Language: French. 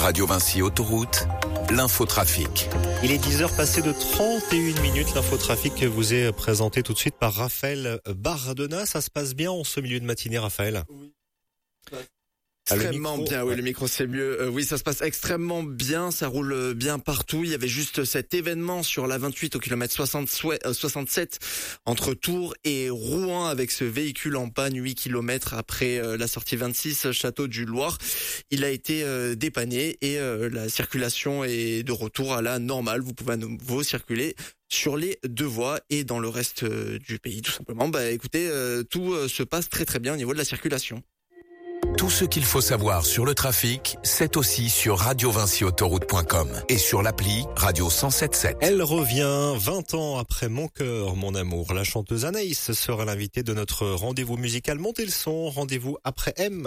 Radio Vinci Autoroute, l'infotrafic. Il est 10h passé de 31 minutes. L'infotrafic vous est présenté tout de suite par Raphaël Bardona. Ça se passe bien en ce milieu de matinée, Raphaël? Oui. Extrêmement bien, oui, le micro c'est mieux. Oui, ça se passe extrêmement bien, ça roule bien partout. Il y avait juste cet événement sur la 28 au kilomètre 67 entre Tours et Rouen avec ce véhicule en panne 8 km après la sortie 26 Château du Loir. Il a été dépanné et la circulation est de retour à la normale. Vous pouvez à nouveau circuler sur les deux voies et dans le reste du pays tout simplement. Écoutez, tout se passe très très bien au niveau de la circulation. Tout ce qu'il faut savoir sur le trafic, c'est aussi sur radiovinciautoroute.com et sur l'appli Radio 107.7. Elle revient 20 ans après Mon cœur, mon amour. La chanteuse Anaïs sera l'invitée de notre rendez-vous musical. Montez le son, rendez-vous après M.